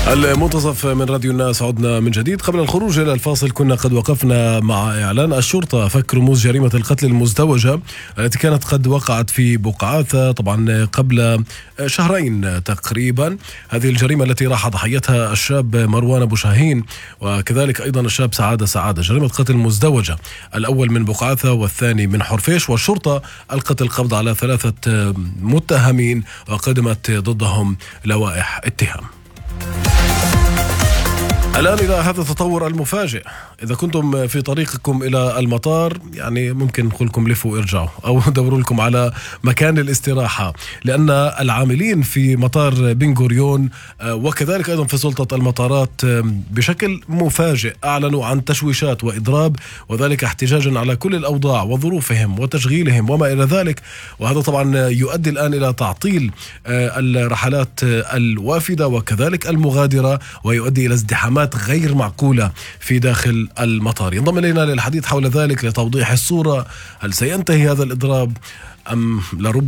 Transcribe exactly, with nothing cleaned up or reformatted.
المنتصف من راديو الناس، عدنا من جديد. قبل الخروج إلى الفاصل كنا قد وقفنا مع إعلان الشرطة فك رموز جريمة القتل المزدوجة التي كانت قد وقعت في بقعاثة طبعا قبل شهرين تقريبا. هذه الجريمة التي راح ضحيتها الشاب مروان أبو شاهين وكذلك أيضا الشاب سعادة سعادة، جريمة قتل مزدوجة، الأول من بقعاثة والثاني من حرفيش. والشرطة ألقت القبض على ثلاثة متهمين وقدمت ضدهم لوائح اتهام. الآن إلى هذا التطور المفاجئ، إذا كنتم في طريقكم إلى المطار يعني ممكن نقول لكم لفوا وارجعوا أو دوروا لكم على مكان الاستراحة، لأن العاملين في مطار بن غوريون وكذلك أيضا في سلطة المطارات بشكل مفاجئ أعلنوا عن تشويشات وإضراب، وذلك احتجاجا على كل الأوضاع وظروفهم وتشغيلهم وما إلى ذلك. وهذا طبعا يؤدي الآن إلى تعطيل الرحلات الوافدة وكذلك المغادرة، ويؤدي إلى ازدحامات غير معقولة في داخل المطار. ينضم إلينا للحديث حول ذلك لتوضيح الصورة، هل سينتهي هذا الإضراب أم لربما